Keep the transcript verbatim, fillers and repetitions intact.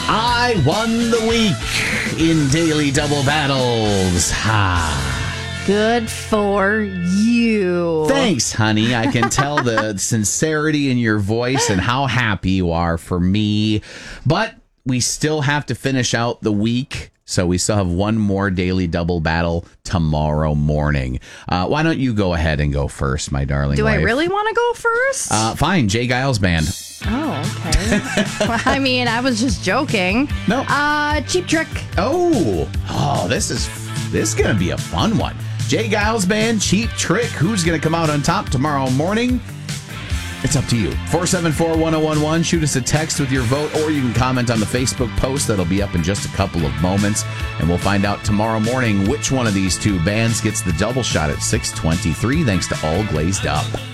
I won the week in Daily Double Battles. Ha. Good for you. Thanks, honey. I can tell the sincerity in your voice and how happy you are for me. But we still have to finish out the week. So we still have one more Daily Double Battle tomorrow morning. Uh, why don't you go ahead and go first, my darling Do wife? I really want to go first? Uh, fine. Jay Giles Band. Oh, okay. Well, I mean, I was just joking. No. Uh, Cheap Trick. Oh, oh, this is this is gonna be a fun one. Jay Giles Band, Cheap Trick. Who's gonna come out on top tomorrow morning? It's up to you. four seven four, one oh one one. Shoot us a text with your vote, or you can comment on the Facebook post. That'll be up in just a couple of moments. And we'll find out tomorrow morning which one of these two bands gets the double shot at six twenty-three, thanks to All Glazed Up.